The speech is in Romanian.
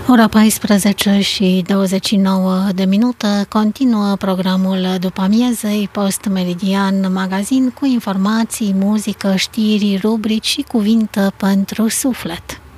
Ora 14 și 29 de minute continuă programul după amiezei Post-Meridian Magazin cu informații, muzică, știri, rubrici și cuvinte pentru suflet.